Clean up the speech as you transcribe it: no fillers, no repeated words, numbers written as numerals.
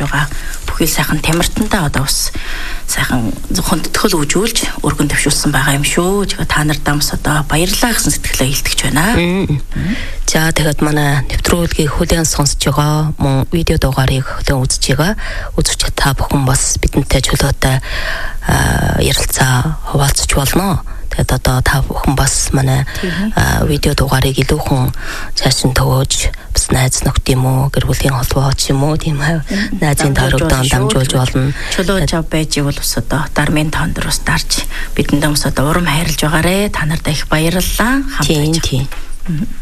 байгаа бүхий сайхан Тамиртандаа одоо бас сайхан хүндэтгэл өгүүлж өргөн төвшүүлсэн байгаа юм шүү. Тэгээ та нартай бас одоо баярлалаа гэсэн сэтгэлээ илтгэж байна. За тэгээд манай нэвтрүүлгийг хүлээн сонсож байгаа мөн видео дугаарыг хүлээн үзэж байгаа үзэгч та бүхэн бас бидэнтэй чөлөөтэй ярилцаа хуваалцаж болно. Тэгээд одоо та бүхэн бас манай видео дугаарыг илүүхэн цаашин төгөөж бас найз нөхд юм уу гэр бүлийн холбоо ч юм уу тийм найзын тааруудаа дамжуулж болно. Чөлөөж байж ивэл бас одоо дармын тоонд руу дарж бидэндээ бас одоо урам хайрлж байгаарэ. Та нартай их баярлалаа. Тийм.